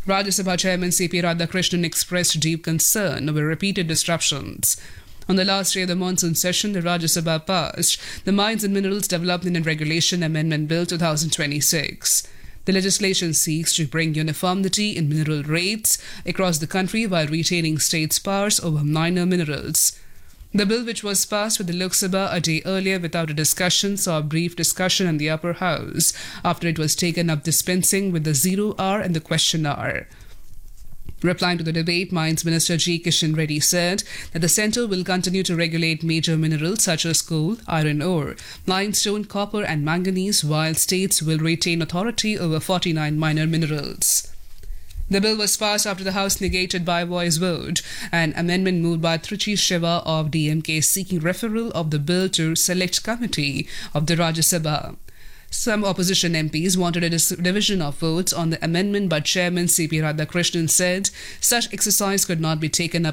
Rajya Sabha Chairman C.P. Radhakrishnan expressed deep concern over repeated disruptions. On the last day of the monsoon session, the Rajya Sabha passed the Mines and Minerals Development and Regulation Amendment Bill 2026. The legislation seeks to bring uniformity in mineral rates across the country while retaining states' powers over minor minerals. The bill, which was passed with the Lok Sabha a day earlier without a discussion, saw a brief discussion in the upper house after it was taken up dispensing with the 0 hour and the question hour. Replying to the debate, Mines Minister G. Kishan Reddy said that the centre will continue to regulate major minerals such as coal, iron ore, limestone, copper and manganese, while states will retain authority over 49 minor minerals. The bill was passed after the House negated by voice vote an amendment moved by Trichy Shiva of DMK seeking referral of the bill to Select Committee of the Rajya Sabha. Some opposition MPs wanted a division of votes on the amendment, but Chairman C.P. Radhakrishnan said such exercise could not be taken up